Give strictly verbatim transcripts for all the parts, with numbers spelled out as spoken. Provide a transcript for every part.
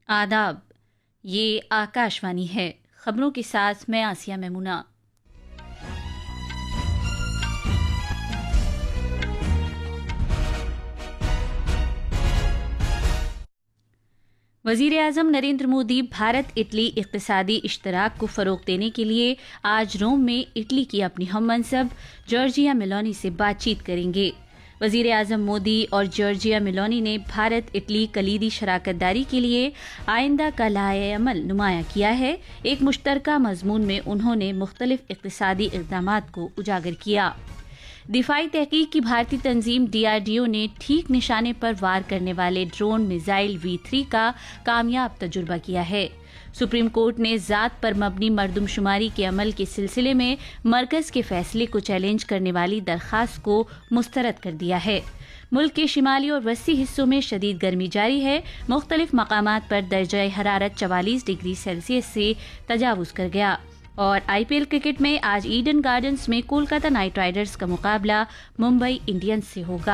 आदाब। ये आकाशवाणी है। खबरों के साथ मैं आसिया मेमुना। वज़ीर आज़म नरेंद्र मोदी भारत इटली इक़्तिसादी इश्तराक को फ़रोग़ देने के लिए आज रोम में इटली की अपनी हममनसब जॉर्जिया मेलोनी से बातचीत करेंगे। वज़ीर आज़म मोदी और जॉर्जिया मेलोनी ने भारत इटली कलीदी शराकतदारी के लिए आइंदा का लाए अमल नुमाया किया है। एक मुश्तरका मज़मून में उन्होंने मुख्तलिफ इक़्तिसादी इक़दामात को उजागर किया। दिफाई तहकीक की भारतीय तंजीम डी आर डी ओ ने ठीक निशाने पर वार करने वाले ड्रोन मिसाइल वी थ्री का कामयाब तजुर्बा किया है। सुप्रीम कोर्ट ने ज़ात पर मबनी मरदमशुमारी के अमल के सिलसिले में मरकज़ के फैसले को चैलेंज करने वाली दरख्वास्त को मुस्तरद कर दिया है। मुल्क के शिमाली और वस्ती हिस्सों में शदीद गर्मी जारी है। मुख्तलिफ मकामात पर दर्जा हरारत चवालीस डिग्री सेल्सियस से तजावुज़ कर गया। और आई पी एल क्रिकेट में आज ईडन गार्डन्स में कोलकाता नाइट राइडर्स का मुकाबला मुंबई इंडियंस से होगा।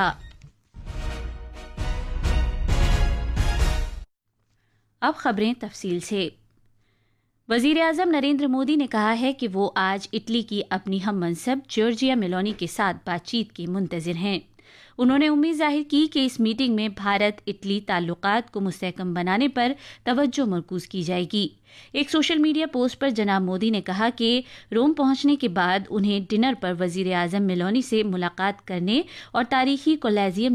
अब खबरें तफसील से। वज़ीर आज़म नरेंद्र मोदी ने कहा है कि वो आज इटली की अपनी हममनसब जॉर्जिया मेलोनी के साथ बातचीत के मुंतज़िर हैं। उन्होंने उम्मीद जाहिर की कि इस मीटिंग में भारत इटली ताल्लुकात को मुस्तहकम बनाने पर तवज्जो मरकूज की जाएगी। एक सोशल मीडिया पोस्ट पर जनाब मोदी ने कहा कि रोम पहुंचने के बाद उन्हें डिनर पर वज़ीर आज़म मेलोनी से मुलाकात करने और तारीखी कोलैजियम